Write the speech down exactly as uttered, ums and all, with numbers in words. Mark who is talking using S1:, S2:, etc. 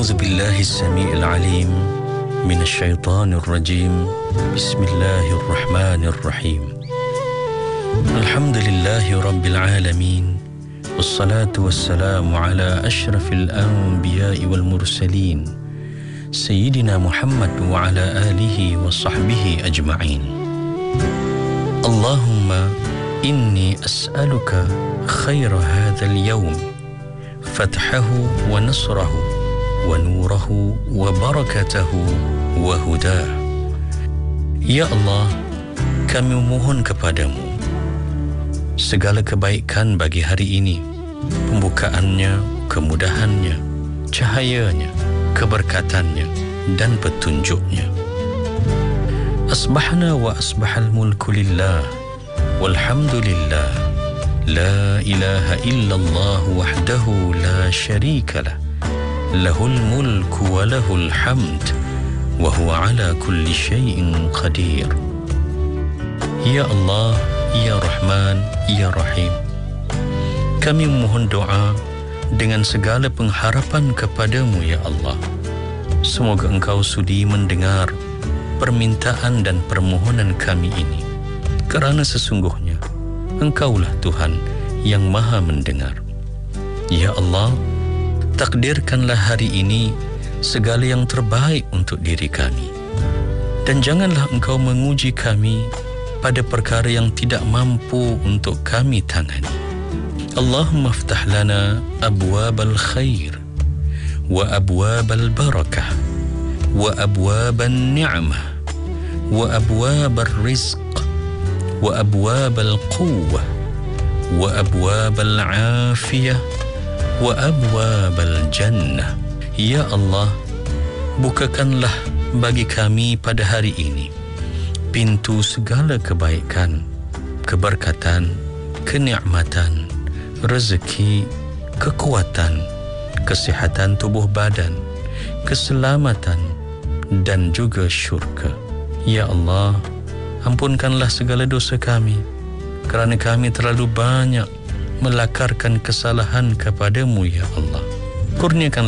S1: أعوذ بالله السميع العليم من الشيطان الرجيم بسم الله الرحمن الرحيم الحمد لله رب العالمين والصلاة والسلام على أشرف الأنبياء والمرسلين سيدنا محمد وعلى آله وصحبه أجمعين اللهم إني أسألك خير هذا اليوم فتحه ونصره ونوره وبركته وهداه. Ya Allah, kami memohon kepadamu segala kebaikan bagi hari ini, pembukaannya, kemudahannya, cahayanya, keberkatannya dan petunjuknya. Asbahna wa asbahal mulku lillah walhamdulillah la ilaha illallah wahdahu la syarika lah lahul mulku wa lahul hamd wa huwa ala kulli syai'in qadir. Ya Allah, Ya Rahman, Ya Rahim, kami memohon doa dengan segala pengharapan kepadamu, Ya Allah. Semoga Engkau sudi mendengar permintaan dan permohonan kami ini, kerana sesungguhnya Engkaulah Tuhan yang Maha mendengar. Ya Allah, takdirkanlah hari ini segala yang terbaik untuk diri kami, dan janganlah Engkau menguji kami pada perkara yang tidak mampu untuk kami tangani. Allahumma aftah lana abwabal khair wa abwabal barakah wa abwabal ni'mah wa abwabal rizq wa abwabal quwwah wa abwabal afiyah wa abwabal jannah. Ya Allah, bukakanlah bagi kami pada hari ini pintu segala kebaikan, keberkatan, kenikmatan, rezeki, kekuatan, kesihatan tubuh badan, keselamatan dan juga syurga. Ya Allah, ampunkanlah segala dosa kami, kerana kami terlalu banyak melakarkan kesalahan kepadamu, Ya Allah. Kurniakanlah